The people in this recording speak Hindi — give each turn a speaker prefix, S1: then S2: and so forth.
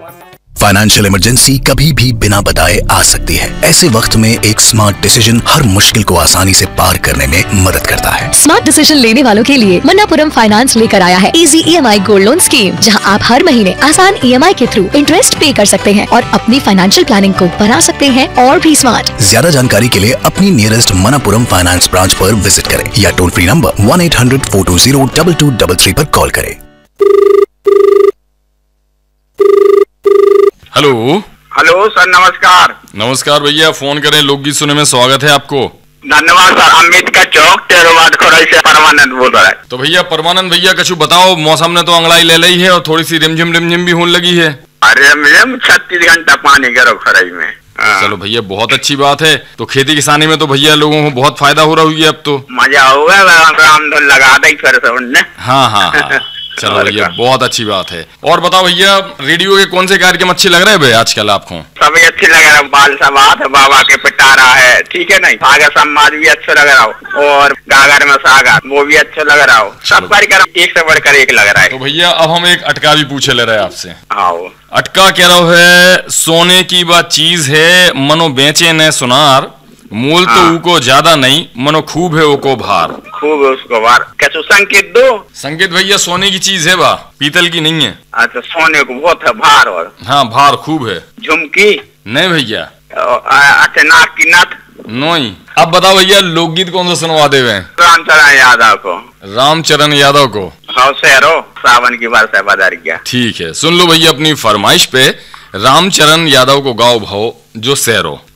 S1: फाइनेंशियल इमरजेंसी कभी भी बिना बताए आ सकती है। ऐसे वक्त में एक स्मार्ट डिसीजन हर मुश्किल को आसानी से पार करने में मदद करता है।
S2: स्मार्ट डिसीजन लेने वालों के लिए मन्नापुरम फाइनेंस लेकर आया है easy EMI gold loan scheme, जहां आप हर महीने आसान EMI के थ्रू इंटरेस्ट पे कर सकते हैं और अपनी फाइनेंशियल प्लानिंग को बना सकते हैं और भी स्मार्ट।
S1: ज्यादा जानकारी के लिए अपनी नियरेस्ट मन्नापुरम फाइनेंस ब्रांच पर विजिट करें या टोल फ्री नंबर 1-800-420-2233 पर कॉल करें।
S3: हेलो
S4: हेलो सर, नमस्कार।
S3: नमस्कार भैया, फोन करें लोकगीत सुनने में स्वागत है आपको।
S4: धन्यवाद सर। अम्बेडकर चौक टेरोवाद खोराई से परमानंद बोल रहा है।
S3: तो भैया परमानंद भैया कछु बताओ, मौसम ने तो अंगड़ाई ले ली है और थोड़ी सी रिमझिम भी होने लगी है।
S4: अरे मैम 36 घंटा पानी गिरो खोराई में।
S3: चलो भैया बहुत अच्छी बात है। तो खेती किसानी में तो भैया लोगों को बहुत फायदा हो रहा है अब तो।
S4: मजा होगा, राम धुन लगा दी फिर से उनने।
S3: हाँ चलो भैया बहुत अच्छी बात है। और बताओ भैया, रेडियो के कौन से कार्यक्रम अच्छे लग रहे हैं भैया आजकल आपको?
S4: सभी अच्छे लग रहा है। बाल समाज बाबा के पिटारा है, ठीक है नहीं, सागर समाज भी अच्छा लग रहा हो और गागर में सागर वो भी अच्छा लग रहा हो। सब कार्यक्रम एक से बढ़कर एक लग रहा है।
S3: तो भैया अब हम एक अटका भी पूछे ले रहे हैं आपसे।
S4: आओ।
S3: अटका कह रहा है, सोने की बात चीज है, मनो बेचे न सुनार, मूल तो उको ज्यादा नहीं, मनो खूब है उको भार।
S4: खूब है उसको भार। कैसे संकेत दो?
S3: संकेत भैया सोने की चीज है बा, पीतल की नहीं है।
S4: अच्छा, सोने को बहुत है भार। और
S3: हाँ भार खूब है।
S4: झुमकी?
S3: नहीं भैया।
S4: अच्छा, नाक की नथ?
S3: नहीं। अब बताओ भैया लोकगीत कौन सा सुनवा दे?
S4: रामचरण यादव को।
S3: रामचरण यादव को?
S4: हाँ शेरो, सावन की बरस बदर गया।
S3: ठीक है, सुन लो भैया अपनी फरमाइश पे, रामचरण यादव को गाओ भाओ जो शेरो।